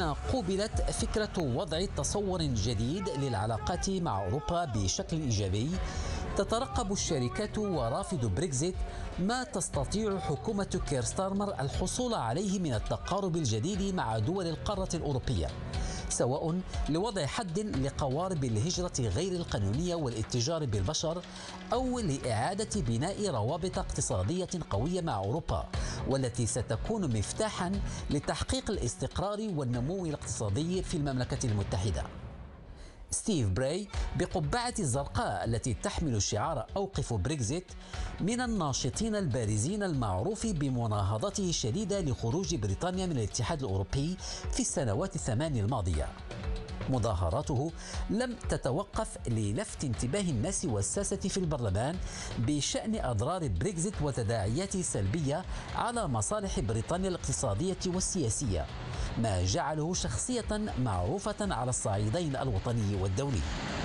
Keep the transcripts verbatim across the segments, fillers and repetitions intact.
قوبلت فكرة وضع تصور جديد للعلاقات مع أوروبا بشكل إيجابي، تترقب الشركات ورافد بريكزيت ما تستطيع حكومة كير ستارمر الحصول عليه من التقارب الجديد مع دول القارة الأوروبية، سواء لوضع حد لقوارب الهجرة غير القانونية والاتجار بالبشر، أو لإعادة بناء روابط اقتصادية قوية مع أوروبا، والتي ستكون مفتاحا لتحقيق الاستقرار والنمو الاقتصادي في المملكة المتحدة. ستيف براي بقبعة الزرقاء التي تحمل شعار أوقف بريكزيت من الناشطين البارزين المعروف بمناهضته الشديدة لخروج بريطانيا من الاتحاد الأوروبي في السنوات الثمان الماضية. مظاهراته لم تتوقف للفت انتباه الناس والساسة في البرلمان بشأن أضرار بريكزيت وتداعياته السلبية على مصالح بريطانيا الاقتصادية والسياسية، ما جعله شخصية معروفة على الصعيدين الوطني والدولي.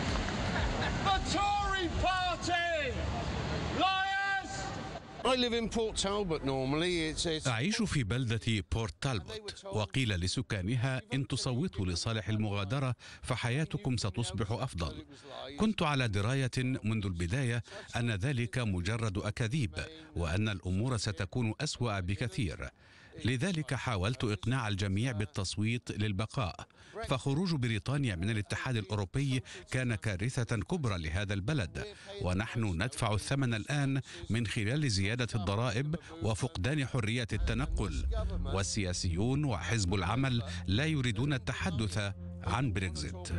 أعيش في بلدة بورت تالبوت، وقيل لسكانها إن تصوتوا لصالح المغادرة فحياتكم ستصبح أفضل. كنت على دراية منذ البداية أن ذلك مجرد أكاذيب، وأن الأمور ستكون أسوأ بكثير. لذلك حاولت إقناع الجميع بالتصويت للبقاء، فخروج بريطانيا من الاتحاد الأوروبي كان كارثة كبرى لهذا البلد، ونحن ندفع الثمن الآن من خلال زيادة الضرائب وفقدان حرية التنقل، والسياسيون وحزب العمل لا يريدون التحدث عن بريكزيت.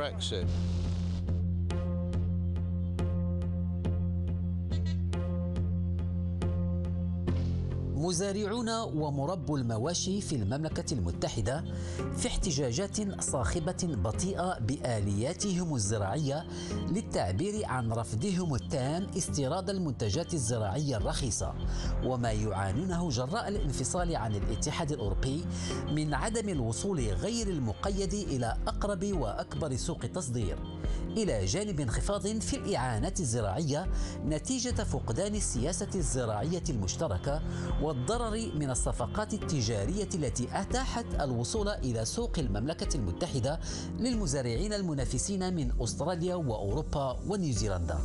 مزارعون ومربو المواشي في المملكة المتحدة في احتجاجات صاخبة بطيئة بآلياتهم الزراعية للتعبير عن رفضهم التام استيراد المنتجات الزراعية الرخيصة، وما يعانونه جراء الانفصال عن الاتحاد الأوروبي من عدم الوصول غير المقيد إلى أقرب وأكبر سوق تصدير، إلى جانب انخفاض في الإعانات الزراعية نتيجة فقدان السياسة الزراعية المشتركة والضرر من الصفقات التجارية التي أتاحت الوصول إلى سوق المملكة المتحدة للمزارعين المنافسين من أستراليا وأوروبا ونيوزيلندا.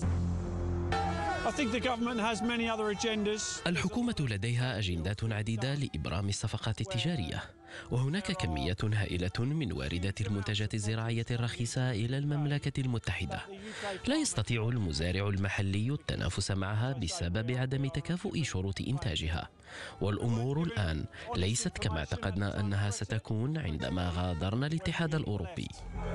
الحكومة لديها أجندات عديدة لإبرام الصفقات التجارية، وهناك كمية هائلة من واردات المنتجات الزراعية الرخيصة إلى المملكة المتحدة. لا يستطيع المزارع المحلي التنافس معها بسبب عدم تكافؤ شروط إنتاجها، والأمور الآن ليست كما اعتقدنا أنها ستكون عندما غادرنا الاتحاد الأوروبي.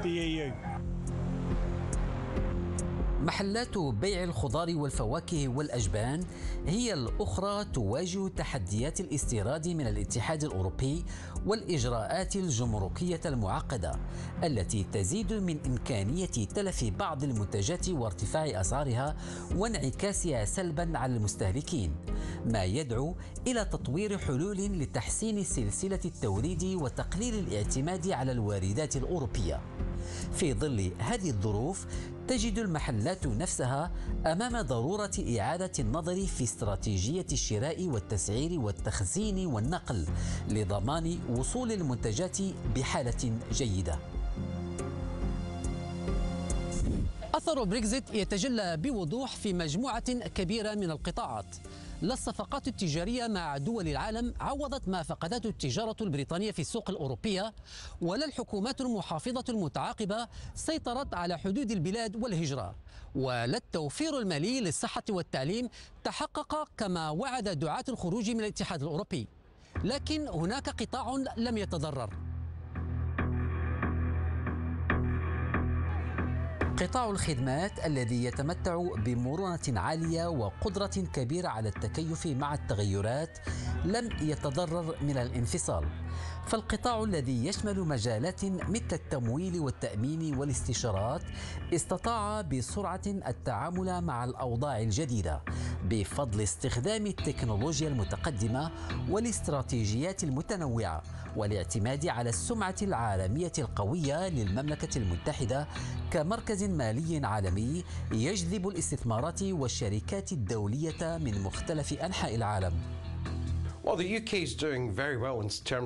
محلات بيع الخضار والفواكه والأجبان هي الأخرى تواجه تحديات الاستيراد من الاتحاد الأوروبي والإجراءات الجمركية المعقدة التي تزيد من إمكانية تلف بعض المنتجات وارتفاع أسعارها وانعكاسها سلبا على المستهلكين، ما يدعو إلى تطوير حلول لتحسين سلسلة التوريد وتقليل الاعتماد على الواردات الأوروبية. في ظل هذه الظروف تجد المحلات نفسها أمام ضرورة إعادة النظر في استراتيجية الشراء والتسعير والتخزين والنقل لضمان وصول المنتجات بحالة جيدة. أثر بريكزيت يتجلى بوضوح في مجموعة كبيرة من القطاعات. لا الصفقات التجارية مع دول العالم عوضت ما فقدته التجارة البريطانية في السوق الأوروبية، ولا الحكومات المحافظة المتعاقبة سيطرت على حدود البلاد والهجرة، ولا التوفير المالي للصحة والتعليم تحقق كما وعد دعاة الخروج من الاتحاد الأوروبي. لكن هناك قطاع لم يتضرر، قطاع الخدمات الذي يتمتع بمرونة عالية وقدرة كبيرة على التكيف مع التغيرات لم يتضرر من الانفصال. فالقطاع الذي يشمل مجالات مثل التمويل والتأمين والاستشارات استطاع بسرعة التعامل مع الأوضاع الجديدة بفضل استخدام التكنولوجيا المتقدمة والاستراتيجيات المتنوعة والاعتماد على السمعة العالمية القوية للمملكة المتحدة كمركز مالي عالمي يجذب الاستثمارات والشركات الدولية من مختلف أنحاء العالم. Well, the U K is doing very well in terms